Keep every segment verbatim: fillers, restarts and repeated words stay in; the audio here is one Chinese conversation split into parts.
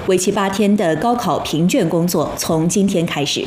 为期八天的高考评卷工作从今天开始。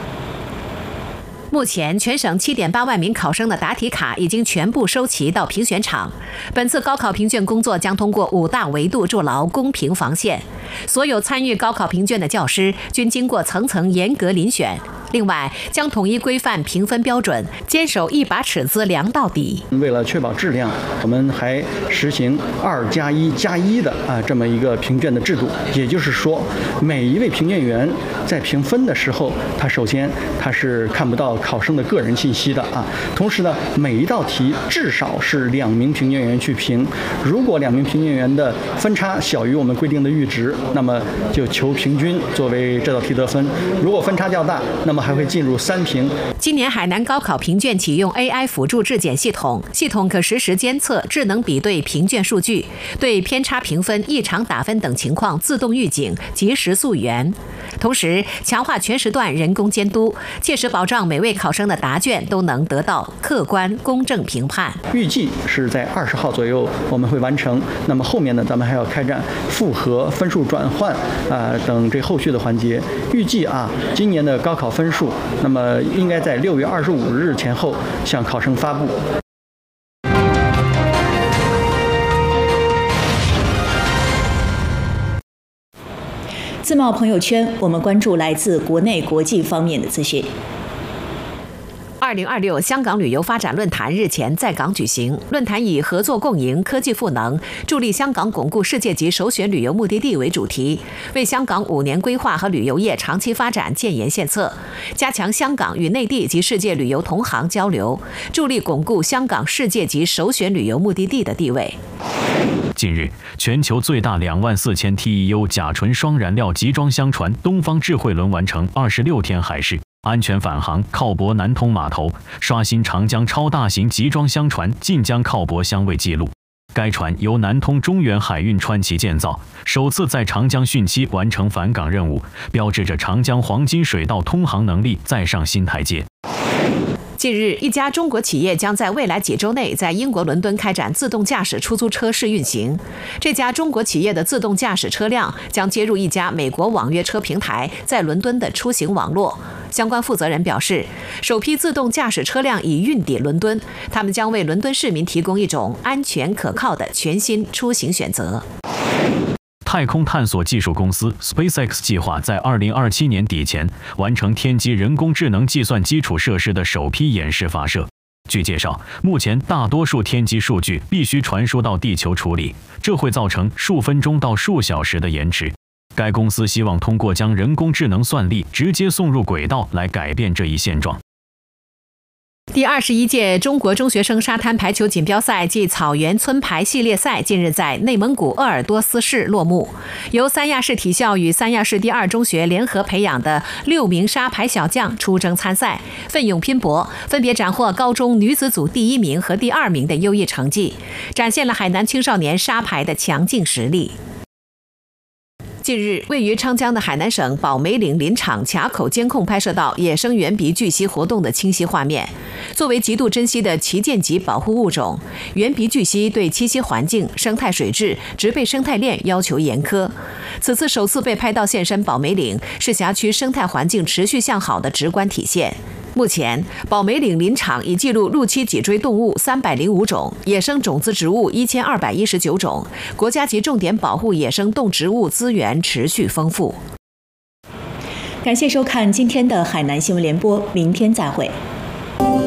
目前，全省七点八万名考生的答题卡已经全部收齐到评选场。本次高考评卷工作将通过五大维度筑牢公平防线。所有参与高考评卷的教师均经过层层严格遴选。另外，将统一规范评分标准，坚守一把尺子量到底。 为了确保质量，我们还实行二加一加一的啊这么一个评卷的制度。也就是说，每一位评卷员在评分的时候，他首先他是看不到考生的个人信息的啊。同时呢，每一道题至少是两名评卷员去评。如果两名评卷员的分差小于我们规定的阈值，那么就求平均作为这道题得分。如果分差较大，那么还会进入三评。 今年海南高考评卷启用 A I 辅助质检系统，系统可实时监测、智能比对评卷数据，对偏差评分、异常打分等情况自动预警，及时溯源。同时，强化全时段人工监督，切实保障每位考生的答卷都能得到客观公正评判。 预计是在二十号左右我们会完成。那么后面呢，咱们还要开展复核、分数转换啊、呃、等这后续的环节。预计啊，今年的高考分数，那么应该在六月二十五日前后向考生发布。 自贸朋友圈，我们关注来自国内国际方面的资讯。 二零二六香港旅游发展论坛日前在港举行，论坛以合作共赢、科技赋能，助力香港巩固世界级首选旅游目的地为主题，为香港五年规划和旅游业长期发展建言献策，加强香港与内地及世界旅游同行交流，助力巩固香港世界级首选旅游目的地的地位。 近日，全球最大两万四千 T E U 甲醇双燃料集装箱船东方智慧轮完成二十六天海试，安全返航，靠泊南通码头，刷新长江超大型集装箱船晋江靠泊相位纪录。该船由南通中远海运川崎建造，首次在长江汛期完成返港任务，标志着长江黄金水道通航能力再上新台阶。 近日，一家中国企业将在未来几周内在英国伦敦开展自动驾驶出租车试运行。这家中国企业的自动驾驶车辆将接入一家美国网约车平台在伦敦的出行网络。相关负责人表示，首批自动驾驶车辆已运抵伦敦，他们将为伦敦市民提供一种安全可靠的全新出行选择。 太空探索技术公司 SpaceX 计划在二零二七年底前完成天基人工智能计算基础设施的首批演示发射。据介绍，目前大多数天基数据必须传输到地球处理，这会造成数分钟到数小时的延迟。该公司希望通过将人工智能算力直接送入轨道来改变这一现状。 第二十一届中国中学生沙滩排球锦标赛暨草原村排系列赛近日在内蒙古鄂尔多斯市落幕。由三亚市体校与三亚市第二中学联合培养的六名沙排小将出征参赛，奋勇拼搏，分别斩获高中女子组第一名和第二名的优异成绩，展现了海南青少年沙排的强劲实力。近日，位于昌江的海南省宝梅岭林场卡口监控拍摄到野生圆鼻巨蜥活动的清晰画面。作为极度珍稀的旗舰级保护物种，圆鼻巨蜥对栖息环境、生态水质、植被生态链要求严苛。此次首次被拍到现身宝梅岭，是辖区生态环境持续向好的直观体现。目前，宝梅岭林场已记录陆栖脊椎动物三百零五种，野生种子植物一千二百一十九种，国家级重点保护野生动植物资源持续丰富。 感谢收看今天的海南新闻联播，明天再会。